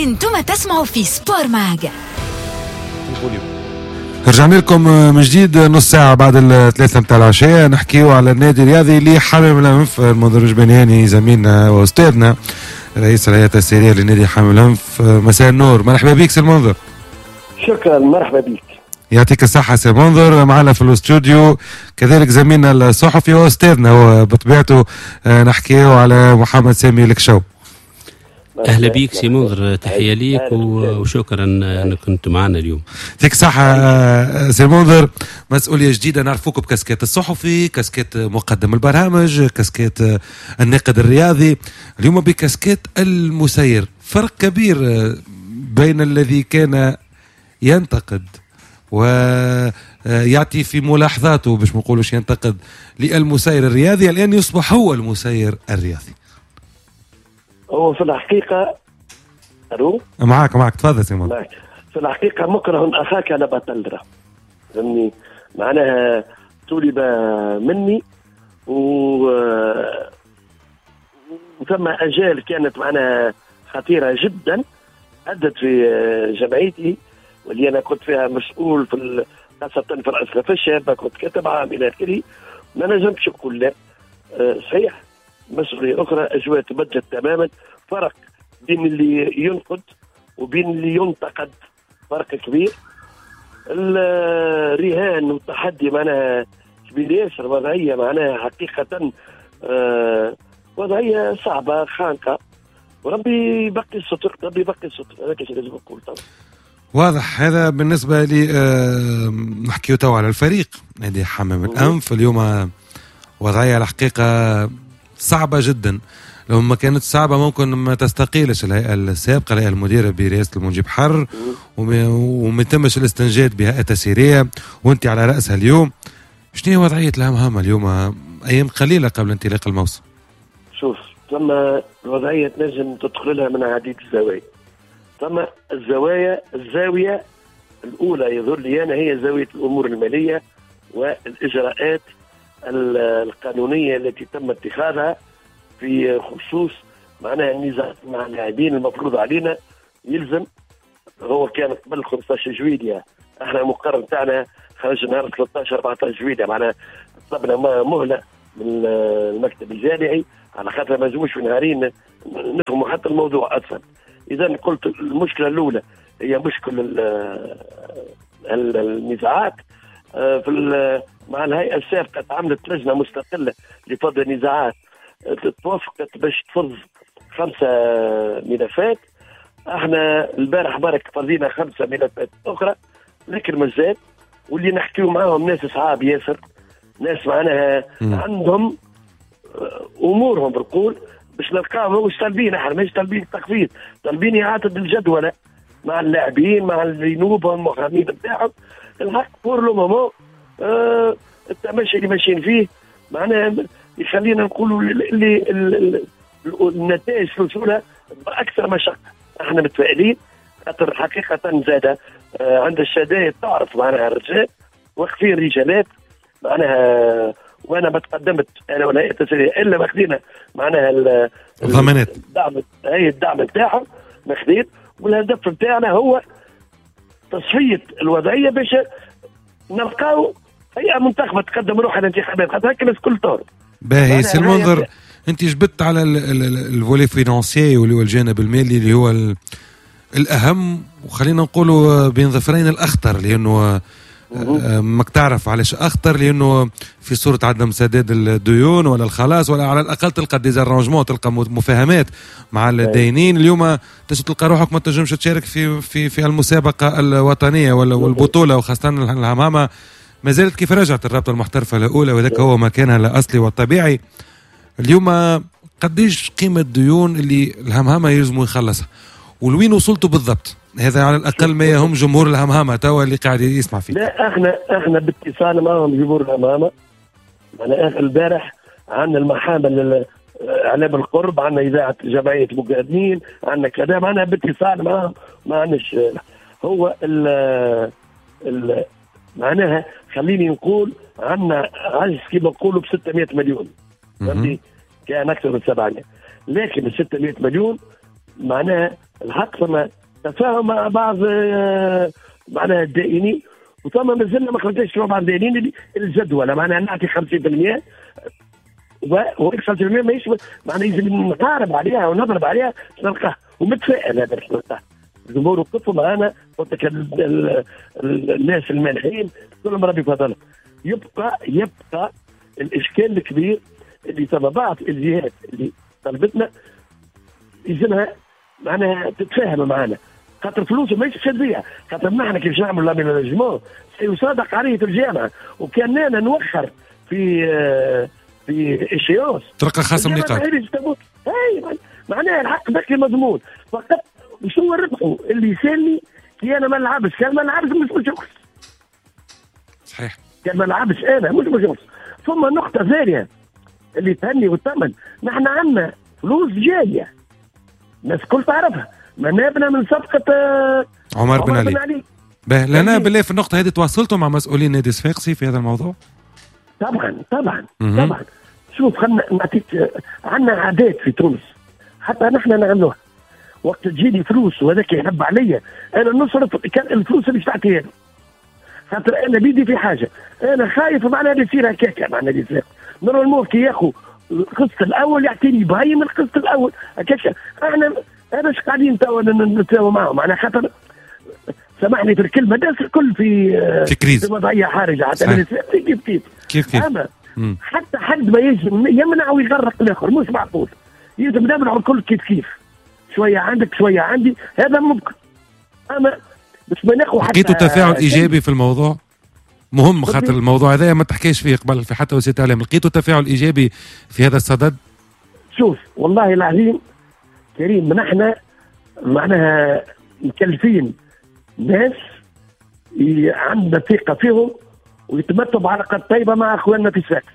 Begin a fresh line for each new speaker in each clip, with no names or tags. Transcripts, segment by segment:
انتم تسمعوا في سبور ماج.
رجعنا لكم من جديد نص ساعة بعد الثلاثة متاع العشاء، نحكيو على النادي الرياضي اللي حامل الأنف. المنذر جبنياني زميلنا وأستاذنا رئيس الهيئة التسييرية للنادي حامل الأنف. مساء النور، مرحبا بك سي المنذر.
شكرا، مرحبا بك،
يعطيك الصحة سي منذر. معنا في الاستوديو كذلك زميلنا الصحفي وأستاذنا وبطبيعته نحكيو على محمد سامي الكشو.
اهلا بيك سي منذر، تحيه ليك وشكرا انك كنت معنا اليوم.
يعطيك صحة سي منذر. مسؤولية جديدة، نعرفوك بكاسكيت الصحفي، كاسكيت مقدم البرامج، كاسكيت الناقد الرياضي، اليوم بكاسكيت المسير. فرق كبير بين الذي كان ينتقد ويعطي في ملاحظاته باش ما نقولوش ينتقد للمسير الرياضي، الآن يصبح هو المسير الرياضي.
هو في الحقيقة
معاك تفضل سي منذر.
في الحقيقة مكره أخاك لا بطل، فهمني معناها طلب مني وثم أجال كانت معناها خطيرة جدا أدت في جمعيتي، واللي أنا كنت فيها مسؤول في خاصة في الأسرة في الشابة، كنت كاتب عام إلى آخره. ما نجمش نقول لا، صحيح مسؤولية أخرى أجواء تبدلت تماما. فرق بين اللي ينقد وبين اللي ينتقد، فرق كبير. الرهان والتحدي معناها كبير ياسر، وضعية معناها حقيقة وضعية صعبة خانقة، وربي يبقي الستر، ربي يبقي الستر، هذا كيف لازم نقول طبعا.
واضح. هذا بالنسبة لي نحكيو تو على الفريق نادي حمام الأنف. اليوم وضعية الحقيقة صعبة جدا. لو ما كانت صعبة ممكن ما تستقيلش الهيئة السابقة، الهيئة المديرة برئاسة المنجيب حر، وما يتمش الاستنجاد بهيئة تسييرية وانت على رأسها اليوم. شنو هي وضعية الهمهمة اليوم أيام قليلة قبل انطلاق الموسم؟
شوف، ثم الوضعية تنجم تدخل لها من عديد الزوايا. ثم الزاوية الأولى يظهر لي أنا هي زاوية الأمور المالية والإجراءات القانونية التي تم اتخاذها في خصوص معناها النزاعات مع اللاعبين المفروض علينا. يلزم، هو كان قبل 15 جويلية، احنا المقرر تاعنا خرج نهار 13 14 جويلية، معناها طلبنا مهلة من المكتب الجامعي على خاطر ما نجموش في نهارين نفهموا حتى الموضوع اصلا. اذا قلت المشكلة الأولى هي مشكلة النزاعات مع الهيئة السابقة. تعملت لجنة مستقلة لفض النزاعات، توافقت باش تفض 5 ملفات. احنا البارح برك فضينا 5 ملفات اخرى، لكن مازال. واللي نحكيو معاهم ناس صعاب ياسر، ناس معناها عندهم امورهم بنقول باش نلقاهم مش طالبين، احنا مش طالبين تخفيض، طالبين اعاده الجدول مع اللاعبين مع الجنوب المحامين بتاعهم. الحق بور لو مومون التمشي اللي ماشيين فيه معناها يخلينا نقولوا النتائج في وصولها باكثر مشقه. احنا متفائلين خاطر حقيقه زاد عند الشدائد، تعرف معناها الرجال واقفين رجالات معناها، وانا ما تقدمت انا والهيئه التسييريه الا ماخذين معناها
الضمانات،
الدعم بتاعهم ماخذين. والهدف بتاعنا هو تصفيه الوضعيه باش نلقاو هيئه منتخبه تقدم روحها للانتخابات، خاطر هكا الناس الكل طور.
باهي سي المنذر، انت جبت على الفولي فينانسيي واللي هو الجانب المالي اللي هو الاهم، وخلينا نقولوا بين ظفرين الاخطر، لانه ماك تعرف علاش اخطر، لانه في صوره عدم سداد الديون ولا الخلاص، ولا على الاقل تلقى ديزارانجمون، تلقى مفاهمات مع الداينين. اليوم تلقى روحك ما تنجمش تشارك في المسابقه الوطنيه والبطوله، وخاصه الهمامه ما زالت كيف رجعت الرابطه المحترفه الاولى، وذاك هو مكانها الاصلي والطبيعي. اليوم قديش قيمه الديون اللي الهمهمه يلزموا يخلصها، ولوين وصلتوا بالضبط؟ هذا على الاقل ما يهم جمهور الهمهمه توا اللي قاعد يسمع فيه.
لا، احنا باتصال معهم جمهور الهمهمه. انا البارح عندنا المحامل اعلام القرب، عندنا اذاعه جمعيه المقدمين، عندنا كذا، معنا باتصال معهم. ما عندناش هو معناها خليني نقول عندنا عجز كما نقولوا ب 600 مليون، فهمتي؟ كان اكثر من 700، لكن ال 600 مليون معناها الحق ثم تفاهم مع بعض معناها الدائنين، وثم مازلنا ما خرجناش مع بعض الدائنين الجدول معناها نعطي 50% وهيك 50% ما يشبه معناها يجب نقارب عليها ونضرب عليها نلقاه ومتفائل هذا الحلقة. الجمهور وقفوا معنا قلت لك الناس المانحين كلهم ربي فضلهم. يبقى الاشكال الكبير اللي تم بعض الجهات اللي طلبتنا يجبها معناها تتفاهم معنا، خاطر فلوسه ماهيش تشديها، خاطر نحن كيف نعمل لا ميناجمون سيصادق عليه الجامعه، وكان انا نوخر في اشياء
تلقى خصم نقاط.
اي معناها الحق ذكي مضمون، فقط شو ربحوا اللي يسالني كي انا ما نلعبش، كان ما نلعبش مش شخص.
صحيح.
كان ما نلعبش انا مش شخص. ثم نقطه ثانيه اللي تهني والثمن، نحن عندنا فلوس جايه الناس الكل تعرفها، منابنا من صفقه
عمر بن علي. لنا بالله في النقطه هذه تواصلتوا مع مسؤولين نادي صفاقسي في هذا الموضوع؟
طبعا شوف خلنا نعطيك، عندنا عادات في تونس حتى نحن نعملوها، وقت تجيني فلوس وهذاك يحب عليا انا نصرف كان الفلوس اللي تعطيها له، خاطر انا بيدي في حاجه، انا خايف معناها يصير هكاك مع نادي صفاقسي نورمالمون كي ياخذ القسط الاول يعطيني باهي من القسط الاول هكاك. احنا هذا اش قاعدين توا نتساوى معهم، معناها خاطر سامحني في الكلمه الناس الكل في
كريز،
في وضعيه حرجه حتى كيف اما حتى حد ما يجم يمنع ويغرق الاخر، مش معقول يجب نمنع الكل كيف شويه عندك شويه عندي، هذا ممكن. اما مش بناخذ حتى
لقيتوا تفاعل ايجابي في الموضوع مهم، خاطر الموضوع هذا ما تحكيش فيه قبل في حتى وسيله اعلام، لقيتوا تفاعل ايجابي في هذا الصدد؟
شوف والله العظيم كريم، نحن معناها مكلفين ناس عندنا ثقه فيهم ويتمتعوا بعلاقات طيبه مع اخواننا في ساكس،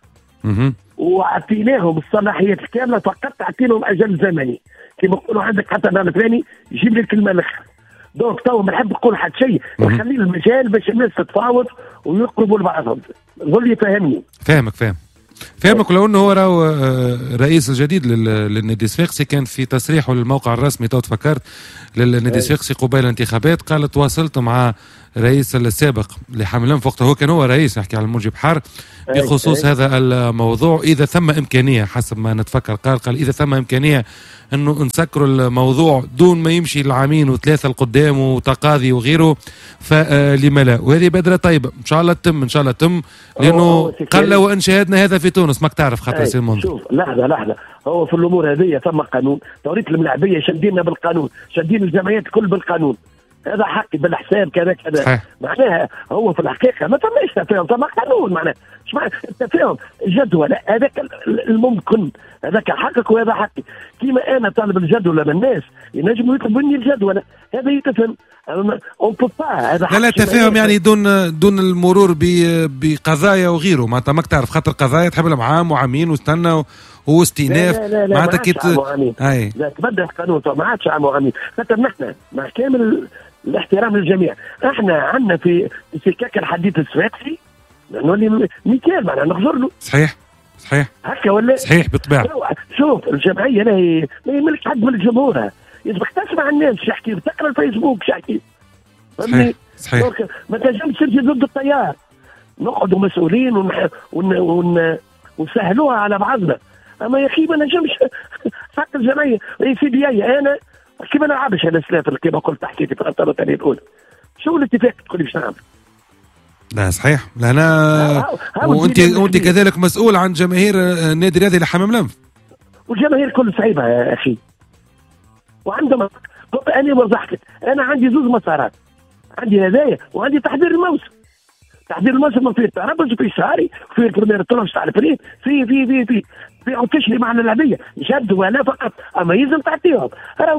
واعطيناهم الصلاحيات الكامله، فقط اعطيناهم اجل زمني كما يقولوا عندك حتى نهار ثاني يجيب لي الكلمه الاخر. دونك تو ما نحب نقول حتى شيء، نخلي المجال باش الناس تتفاوض ويقربوا لبعضهم. قول لي فهمني.
فاهمك. ولو انه هو راهو الرئيس الجديد للنادي الصفاقسي كان في تصريحه للموقع الرسمي تو تفكرت للنادي الصفاقسي قبيل الانتخابات قال تواصلت مع الرئيس السابق لحامل الانف وقته هو كان هو رئيس، نحكي على المنجي بحار، بخصوص هذا الموضوع اذا ثم امكانيه حسب ما نتفكر قال اذا ثم امكانيه انه نسكروا الموضوع دون ما يمشي العامين وثلاثه القدام وتقاضي وغيره فلما لا، وهذه بدره طيبه ان شاء الله تم لانه قل وان شاهدنا هذا في تونس ماك تعرف خاطر سي المنظر.
شوف لحظه هو في الامور هذه ثم قانون، توريت الملاعبيه شادينا بالقانون، شادين الجمعيات الكل بالقانون، هذا حقي بالحساب كذا معناها هو في الحقيقه ما ثماش تفاهم، ثم قانون معناها ايش معنى التفاهم جدول هذاك الممكن، هذاك حقك وهذا حقي، كيما انا طالب الجدول من الناس ينجموا يطلبوا مني الجدول هذا يتفهم. هذا
لا تفاهم يعني دون المرور بقضايا وغيره، معناتها ماك تعرف خاطر قضايا تحب لهم عام وعامين واستنى واستئناف
معناتها كيت لا تبدل القانون ما عادش عام وعامين، خاطر نحن مع كامل الاحترام للجميع احنا عندنا في سكاك الحديث الصفاقسي نولي مثال معناها نخزر له.
صحيح
هكا ولا
صحيح بالطبع.
شوف الجمعيه لا يملك حد من الجمهور، يسبق تسمع الناس شو يحكي، تقرا الفيسبوك شو يحكي،
صحيح.
ما تنجمش تمشي ضد التيار، نقعدوا مسؤولين ونسهلوها على بعضنا. اما يا اخي ما نجمش حق الجمعيه يا سيدي انا كيف ما نلعبش انا سلافر كما قلت حكيتي في الارتباط الثانيه الاولى، شو الاتفاق تقول لي باش نعمل؟
لا صحيح، لا انا وانت كذلك مسؤول عن جماهير النادي الرياضي لحمام الانف،
والجماهير كل صعيبه يا اخي، وعندما قلت انا وضحت انا عندي زوج مسارات، عندي هدايا وعندي تحضير الموسم. تحضير الموسم في التربص في الشهري في البريمير طلب تاع الفريق في عكشلي معنا اللاعبيه جد ولا فقط، اما يلزم تعطيهم راهو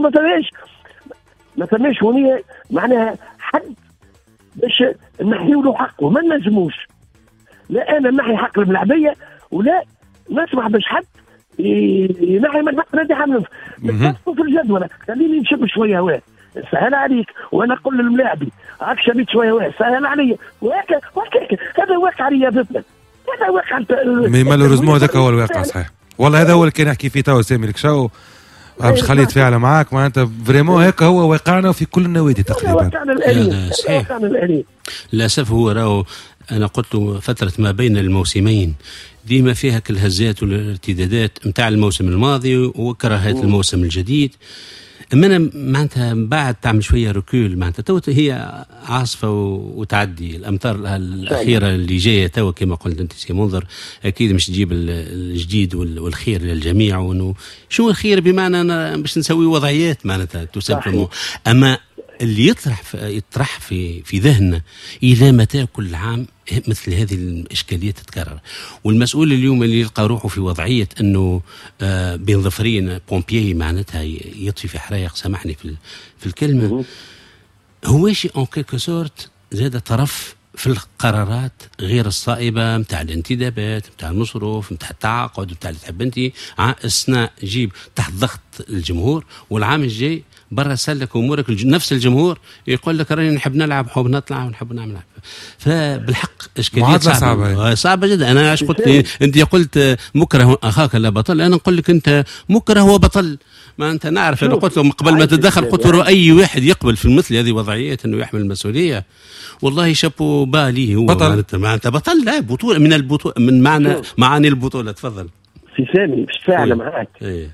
ما ثماش هونية معناها حد باش نحيوا له حقه، ما نجموش لا انا نحي حق الملاعبيه ولا نسمح باش حد ينحي من حق نادي حمل نتصفوا في الجدول. خليني نشم شويه هواء سهل عليك، وانا اقول للملاعبي هاك شميت شويه هواء سهل علي، وهكا هذا واقع رياضتنا، هذا واقع
مالوريزمون هذاك هو الواقع. صحيح والله هذا هو اللي كان يحكي فيه توا سامي الكشاو، مش خليت فعلا معاك معناتها فريمون هيك هو واقعنا في كل النوادي تقريبا.
واقعنا الأليم.
صحيح. للأسف هو راهو أنا قلت فترة ما بين الموسمين ديما فيها كل الهزات والارتدادات متاع الموسم الماضي وكراهات الموسم الجديد. اما انا معناتها بعد تعمل شويه ركول معناتها تو هي عاصفه وتعدي. الامطار الاخيره اللي جايه تو كما قلت انت سي منذر اكيد مش تجيب الجديد والخير للجميع. وانه شو الخير بمعنى أنا باش نسوي وضعيات معناتها تسبب. اما اللي يطرح في ذهننا الى متى كل عام مثل هذه الإشكالية تتكرر. والمسؤول اليوم اللي يلقى روحه في وضعية أنه بين ظفرين بومبيي معناتها يطفي في حرايق سامحني في الكلمة هو شيء أون كيلكو سورت زاد طرف في القرارات غير الصائبة متاع الانتدابات متاع المصروف متاع التعاقد متاع اللي تحب انت أثناء جيب تحت ضغط الجمهور. والعام الجاي برا سلك امورك نفس الجمهور يقول لك راني نحب نلعب نحب نطلع ونحب نعمل. فبالحق اشكاليه صعبه جدا. انا عاش قلت انت قلت مكره اخاك لا بطل انا نقول لك انت مكره وبطل. ما انت نعرف انا قلت لهم قبل ما تتدخل قلت له اي واحد يقبل في مثل هذه وضعيات انه يحمل المسؤوليه والله شابو بالي هو معناتها بطل. لا بطوله من البطوله من معاني البطوله. تفضل
سي سامي مش فاعله معاك.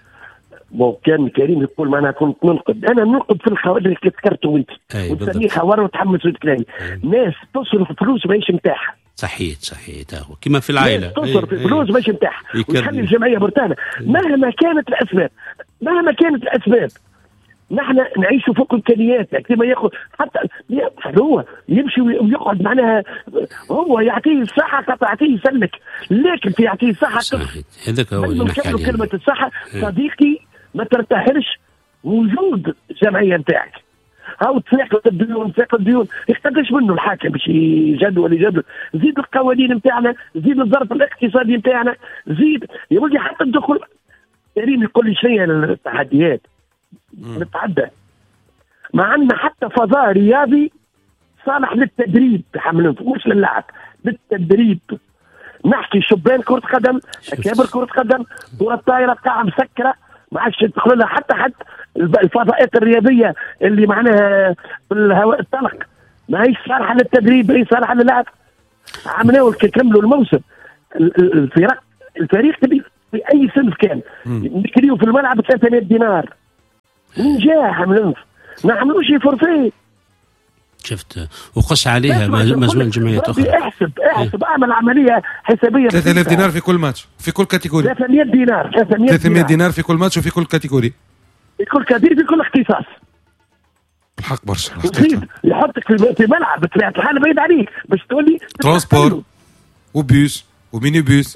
كان كريم يقول ما انا كنت ننقد انا ننقد في الخوارج اللي ذكرته انت وتسميه خوارج وتحمس وتكلامي. ناس تصرف فلوس ماهيش نتاعها.
صحيح كما في العائله
تصرف فلوس ماهيش نتاعها وتخلي الجمعيه مرتاحه مهما كانت الاسباب. نحن نعيش فوق امكانيات كما ياخذ حتى هو يمشي ويقعد معناها هو يعطيه الصحه تعطيه يسلك لكن في يعطيه الصحه
هذاك هو اللي نحكي عليه.
كلمه الصحه صديقي ما ترتاحلش وجود الجمعيه نتاعك. هاو تفاقد الديون يقدرش منه الحاكم باش يجدول زيد القوانين نتاعنا زيد الظرف الاقتصادي نتاعنا زيد يولي حتى الدخول. كريم يقول لي شنو التحديات نتعدى مع ان حتى فضاء رياضي صالح للتدريب مش للعب للتدريب. نحكي شبان كرة قدم كبر كرة قدم كرة طايرة قاعة مسكرة ما عادش تدخل لها حتى الفضاءات الرياضية اللي معناها في الهواء الطلق ما هيش صالحة للتدريب هي صالحة للعب. عملوا كملوا الموسم الفريق في اي صنف كان نكريو في الملعب 300 دينار نجاح ما عملوش فورفيه.
شفت وقص عليها مسؤول الجمعية أخرى.
احسب اعمل عملية حسابية
3000 دينار في كل ماتش في كل كاتيجوري. 300 دينار في كل ماتش وفي كل كاتيجوري
في كل اختصاص.
الحق برشا
يحطك في ملعب بطبيعة الحال بعيد عليك باش تقول لي
ترانسبور وبيوس وميني بيوس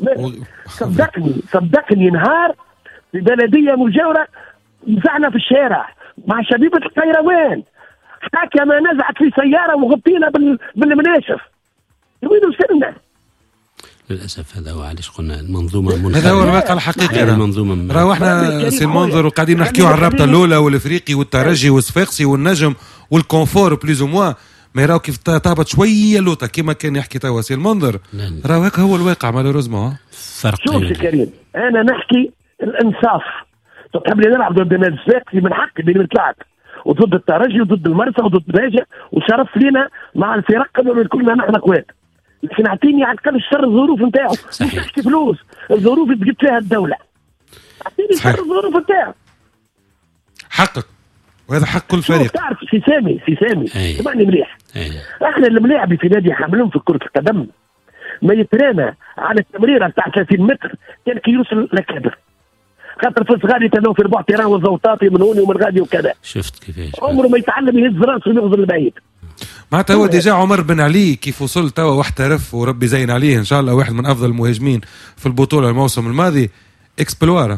صدقني نهار في بلدية مجاورة نزعنا في الشارع مع شبيبة القيروان حتى ما نزعت في سيارة وغطينا بالمناشف. وين وصلنا؟
للأسف هذا هو علاش قلنا المنظومة منخرطة.
هذا هو الواقع الحقيقي.
المنظومة
راهو احنا سي منظر وقاعدين نحكيو على الرابطة الأولى والإفريقي والترجي والصفاقسي والنجم والكونفور بليز وموا ما راهو كيف تهبط شوية لوطة كما كان يحكي توا سي المنظر. راهو هيك هو الواقع مالوريزمون.
شوف سي كريم أنا نحكي الإنصاف. تحب لي نلعب ضد نادي الصفاقسي من حقي بين نتلعب وضد الترجي وضد المرسى وضد باجة وشرف لينا مع الفرق قبل كلنا نحن اخوات. لكن اعطيني على الاقل الشر الظروف نتاعو مش تحكي فلوس الظروف اللي جبت فيها الدولة. اعطيني الشر الظروف نتاعو
حقك وهذا حق كل فريق.
تعرف سي سامي سمعني مليح. احنا الملاعب في نادي حاملون في كرة القدم ما يترامى على التمريرة بتاع 30 متر كان كي يوصل لكبر خاطر في الصغار يتناو في ربع تيران والزوطاتي من هوني ومن غادي وكذا.
شفت كيفاش
عمره ما يتعلم يهز راسه ويغزل البعيد.
معناتها هو ديجا عمر بن علي كيف وصل توا واحترف وربي زين عليه ان شاء الله واحد من افضل المهاجمين في البطوله الموسم الماضي. اكسبلوا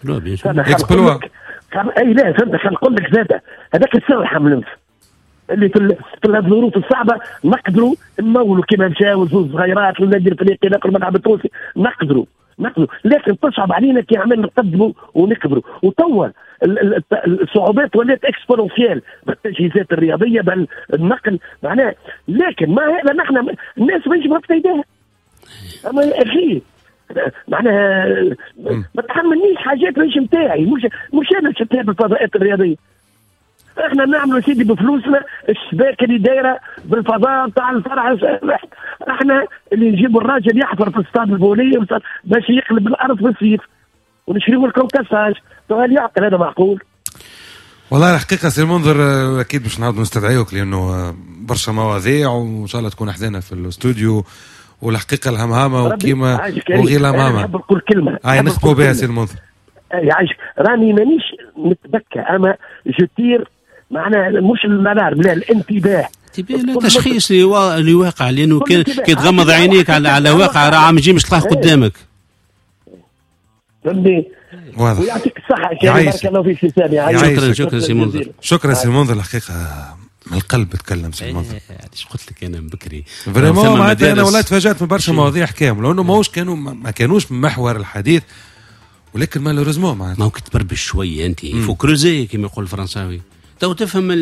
اي لا فهمت خلينا نقول لك زاده هذاك السر حملنف اللي في الظروف الصعبه نقدروا نمولوا كما مشاو زوج صغيرات والنادي الافريقي ناكل الملعب التونسي نقدروا لكن تصعب علينا كي عملنا نقدموا ونكبروا وطول الصعوبات ولات اكسبونونسيال بالتجهيزات الرياضيه بل النقل معناه. لكن ما هذا نحن الناس ما يجبروا في ايديها. اما يا اخي معناها ما تحملنيش حاجات مش نتاعي، مش انا شفتها بالفضاءات الرياضيه. احنا نعملوا سيدي بفلوسنا السباك اللي دايره بالفضاء تاع الفرع واحد. احنا اللي نجيبوا الراجل يحفر في استاد الفولي باش يقلب الارض في الصيف ونشريوا لكم كاساج. سؤال يعقل هذا معقول؟
والله الحقيقه سي المنذر اكيد باش نعاود نستدعيوك لانه برشا مواضيع وان شاء الله تكون حدنا في الاستوديو. والحقيقه الهمهمه وكيما وغير الهمهمه
نحب كل كلمه
نخطبوا بها سي المنذر.
يعيش راني مانيش متبكى اما جتير معناها مش المنار بلا الانتباه
تشخيص لواقع لانه كي تغمض عينيك على واقع راه عم يجي مش تلقاه قدامك.
فهمني
واضح.
ويعطيك الصحه بارك الله فيك سي سامي.
شكرا سي منذر.
شكرا سي منذر الحقيقه من القلب تكلم سي منذر.
ايش قلت لك انا بكري
فريمون معناتها انا ولات تفاجات من برشا مواضيع حكاهم لانه ما كانوش محور الحديث ولكن مالوريزمون معناتها
ما تبربش شويه انت فو كروزي كما يقول الفرنساوي تو تفهم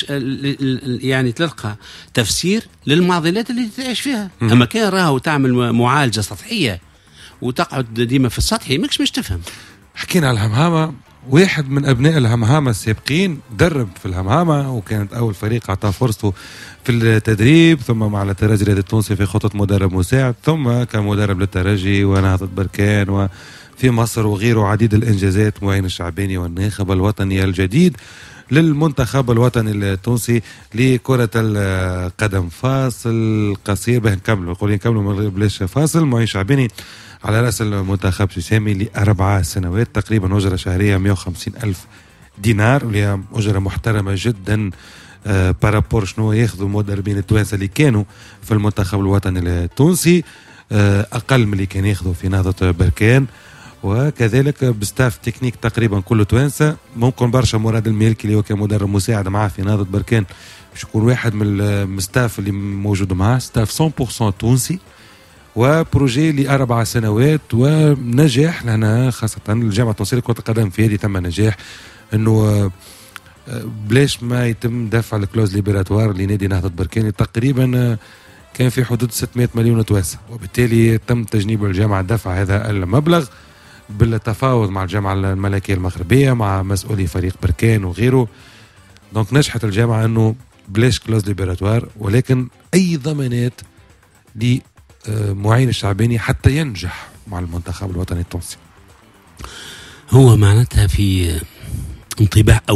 يعني تلقى تفسير للمعضلات اللي تعيش فيها. اما كان راهو تعمل معالجه سطحيه وتقعد ديما في السطحي مش تفهم.
حكينا على الهمهامه. واحد من ابناء الهمهامه السابقين درب في الهمهامه وكانت اول فريق اعطاه فرصته في التدريب ثم مع الترجي التونسي في خطه مدرب مساعد ثم كمدرب للترجي ونهضه بركان وفي مصر وغيره عديد الانجازات. معين الشعباني والناخب الوطني الجديد للمنتخب الوطني التونسي لكرة القدم. فاصل قصير به نكملوا بلاش فاصل. معين شعباني على رأس المنتخب سامي ل4 سنوات تقريبا أجرة شهرية 150,000 دينار واللي أجرة محترمة جدا بارابور شنو ياخذوا المدربين التوانسة اللي كانوا في المنتخب الوطني التونسي أقل من اللي كان ياخذوا في نهضة بركان. وكذلك بستاف تكنيك تقريبا كله توانسة. ممكن برشا مراد المالكي اللي هو كان مدرب مساعد معاه في نهضة بركان باش يكون واحد من الستاف اللي موجود معاه ستاف 100% تونسي وبروجي ل4 سنوات ونجاح لنا خاصة الجامعة التونسية لكرة القدم في هذه تم نجاح انه بلاش ما يتم دفع الكلوز ليبراتوار لنادي نهضة بركان تقريبا كان في حدود 600 مليون توانسة وبالتالي تم تجنيب الجامعة دفع هذا المبلغ بالتفاوض مع الجامعة الملكية المغربية مع مسؤولي فريق بركان وغيره. دونك نجحت الجامعة انه بلاش كلوز ليبراتوار ولكن اي ضمانات لمعين الشعباني حتى ينجح مع المنتخب الوطني التونسي.
هو معناتها في انطباع